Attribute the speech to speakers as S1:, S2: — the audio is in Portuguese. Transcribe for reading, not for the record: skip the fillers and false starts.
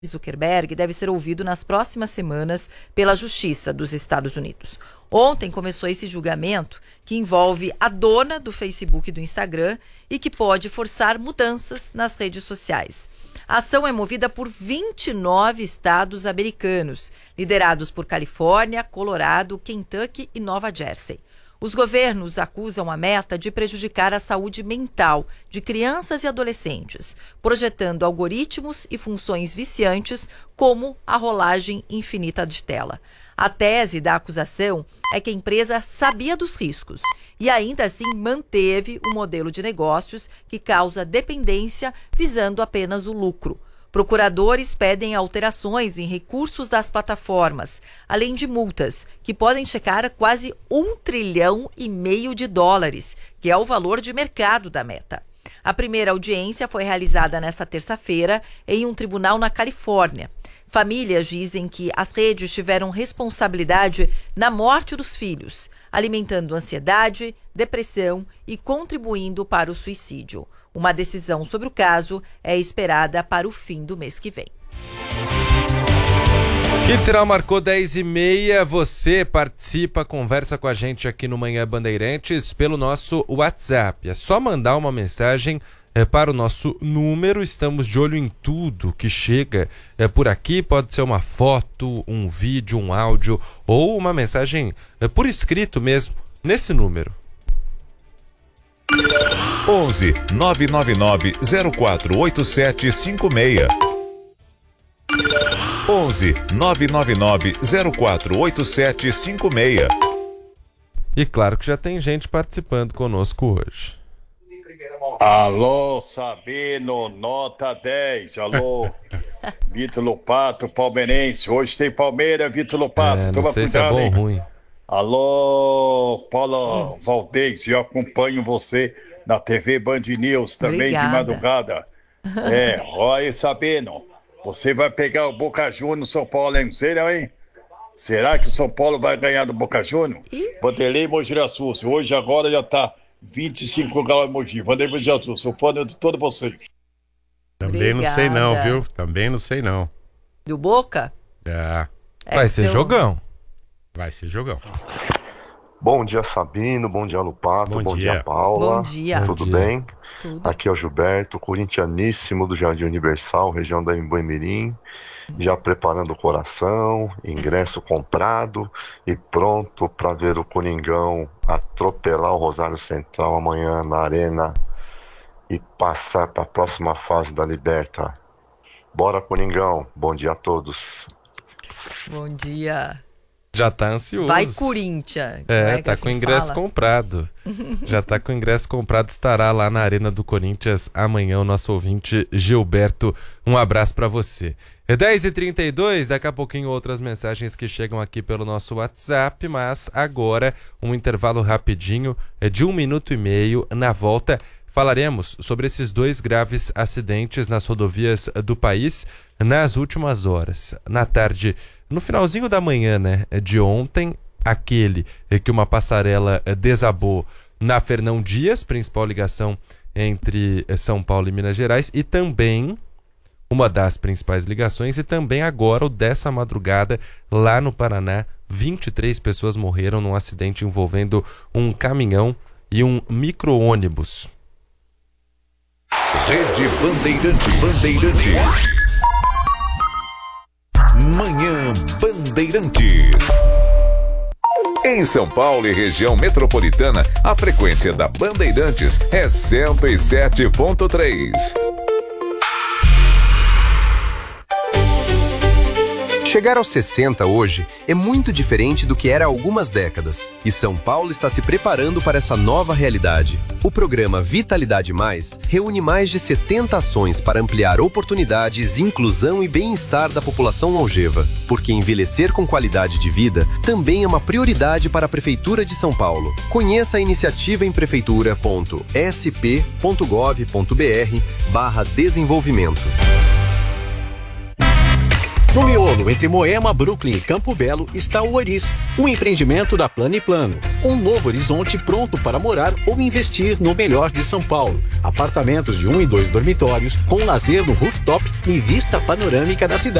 S1: Zuckerberg deve ser ouvido nas próximas semanas pela Justiça dos Estados Unidos. Ontem começou esse julgamento que envolve a dona do Facebook e do Instagram e que pode forçar mudanças nas redes sociais. A ação é movida por 29 estados americanos, liderados por Califórnia, Colorado, Kentucky e Nova Jersey. Os governos acusam a Meta de prejudicar a saúde mental de crianças e adolescentes, projetando algoritmos e funções viciantes como a rolagem infinita de tela. A tese da acusação é que a empresa sabia dos riscos e ainda assim manteve um modelo de negócios que causa dependência visando apenas o lucro. Procuradores pedem alterações em recursos das plataformas, além de multas, que podem chegar a quase $1,5 trilhão, que é o valor de mercado da Meta. A primeira audiência foi realizada nesta terça-feira em um tribunal na Califórnia. Famílias dizem que as redes tiveram responsabilidade na morte dos filhos, alimentando ansiedade, depressão e contribuindo para o suicídio. Uma decisão sobre o caso é esperada para o fim do mês que vem.
S2: Kitziral marcou 10h30, você participa, conversa com a gente aqui no Manhã Bandeirantes pelo nosso WhatsApp. É só mandar uma mensagem para o nosso número, estamos de olho em tudo que chega por aqui, pode ser uma foto, um vídeo, um áudio ou uma mensagem por escrito mesmo, nesse número.
S3: 11 999 048756 11 999 048756.
S2: E claro que já tem gente participando conosco hoje.
S4: Alô, Sabino, nota 10. Alô, Vitor Lopato, palmeirense. Hoje tem Palmeiras, Vitor Lopato.
S2: Não
S4: Toma
S2: sei
S4: cuidado,
S2: se é bom
S4: hein?
S2: ou ruim.
S4: Alô, Paulo Valdez, eu acompanho você na TV Band News também.
S1: Obrigada.
S4: De madrugada. Olha aí, Sabino, você vai pegar o Boca Juniors no São Paulo, hein? Será, hein? Será que o São Paulo vai ganhar do Boca Juniors? Vanderlei Mogi das Cruzes, hoje agora já tá 25 graus em Mogi. Vanderlei Mogi das Cruzes, sou fã de todos vocês.
S5: Também não sei não, viu? Também não sei não.
S1: Do Boca?
S2: Vai ser jogão.
S5: Vai ser jogão.
S6: Bom dia, Sabino. Bom dia, Lupato. Bom dia, Paula.
S1: Bom dia.
S6: Tudo bem?
S1: Tudo.
S6: Aqui é o Gilberto, corintianíssimo do Jardim Universal, região da Imbuimirim. Já preparando o coração, ingresso comprado e pronto para ver o Coringão atropelar o Rosário Central amanhã na Arena e passar para a próxima fase da Liberta. Bora, Coringão. Bom dia a todos.
S1: Bom dia.
S2: Já tá ansioso.
S1: Vai, Corinthians.
S2: Tá com o ingresso comprado. Já tá com o ingresso comprado, estará lá na Arena do Corinthians amanhã o nosso ouvinte Gilberto. Um abraço pra você. 10h32, daqui a pouquinho outras mensagens que chegam aqui pelo nosso WhatsApp, mas agora um intervalo rapidinho de 1 minuto e meio. Na volta falaremos sobre esses 2 graves acidentes nas rodovias do país nas últimas horas. Na tarde, no finalzinho da manhã, de ontem, aquele que uma passarela desabou na Fernão Dias, principal ligação entre São Paulo e Minas Gerais, e também uma das principais ligações, e também agora o dessa madrugada lá no Paraná, 23 pessoas morreram num acidente envolvendo um caminhão e um micro-ônibus.
S3: Rede Bandeirantes. Manhã Bandeirantes. Em São Paulo e região metropolitana, a frequência da Bandeirantes é 107.3.
S7: Chegar aos 60 hoje é muito diferente do que era há algumas décadas. E São Paulo está se preparando para essa nova realidade. O programa Vitalidade Mais reúne mais de 70 ações para ampliar oportunidades, inclusão e bem-estar da população longeva. Porque envelhecer com qualidade de vida também é uma prioridade para a Prefeitura de São Paulo. Conheça a iniciativa em prefeitura.sp.gov.br/desenvolvimento.
S8: No miolo, entre Moema, Brooklyn e Campo Belo, está o Oris, um empreendimento da Plano e Plano. Um novo horizonte pronto para morar ou investir no melhor de São Paulo. Apartamentos de 1 e 2 dormitórios, com lazer no rooftop e vista panorâmica da cidade.